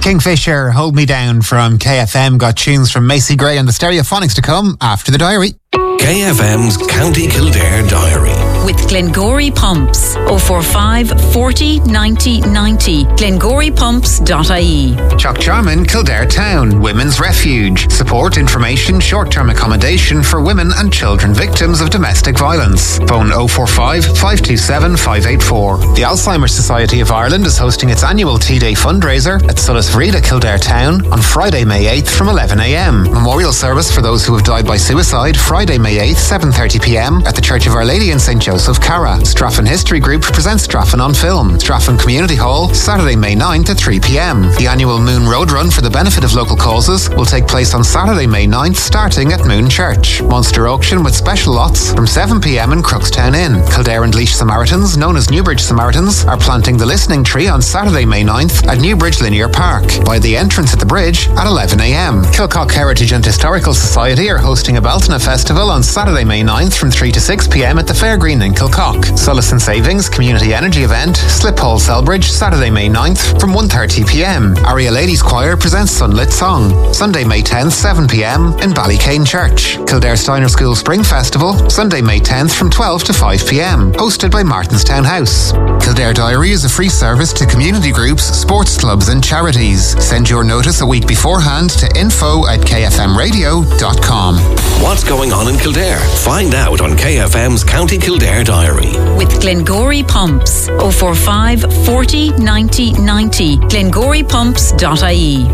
Kingfisher, Hold Me Down from KFM. Got tunes from Macy Gray and the Stereophonics to come after the diary. KFM's County Kildare Diary. With Glengory Pumps. 045 40 90 90. GlengoryPumps.ie. Chuck Jarman, Kildare Town, Women's Refuge. Support, information, short-term accommodation for women and children victims of domestic violence. Phone 045 527 584. The Alzheimer's Society of Ireland is hosting its annual Tea Day fundraiser at Sulis Vrida, Kildare Town on Friday, May 8th from 11 a.m. Memorial service for those who have died by suicide, Friday, May 8th, 7:30 p.m. at the Church of Our Lady in St. Joseph, Cara. Straffan History Group presents Straffan on Film. Straffan Community Hall, Saturday, May 9th at 3 p.m. The annual Moon Road Run for the benefit of local causes will take place on Saturday, May 9th, starting at Moon Church. Monster auction with special lots from 7 p.m. in Crookstown Inn. Kildare and Laois Samaritans, known as Newbridge Samaritans, are planting the listening tree on Saturday, May 9th at Newbridge Linear Park by the entrance at the bridge at 11 a.m. Kilcock Heritage and Historical Society are hosting a Beltana Festival on Saturday, May 9th from 3 to 6 p.m. at the Fairgreen in Kilcock. Sulis and Savings Community Energy Event, Sliphole Selbridge, Saturday, May 9th from 1:30 p.m. Aria Ladies Choir presents Sunlit Song. Sunday, May 10th, 7 p.m. in Ballycane Church. Kildare Steiner School Spring Festival, Sunday, May 10th from 12 to 5 p.m. hosted by Martinstown House. Kildare Diary is a free service to community groups, sports clubs and charities. Send your notice a week beforehand to info@kfmradio.com. What's going on in Kildare? Find out on KFM's County Kildare Diary. With Glengory Pumps. 045 40 90 90. GlengoryPumps.ie.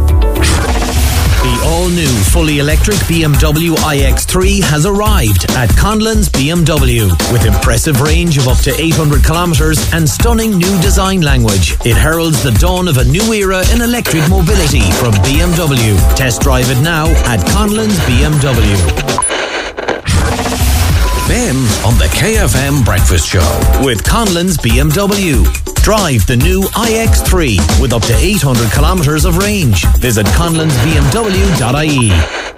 The all-new, fully electric BMW iX3 has arrived at Conlon's BMW. With impressive range of up to 800 kilometres and stunning new design language, it heralds the dawn of a new era in electric mobility from BMW. Test drive it now at Conlon's BMW. Ben on the KFM Breakfast Show. With Conlon's BMW. Drive the new iX3 with up to 800 kilometres of range. Visit conlonsbmw.ie.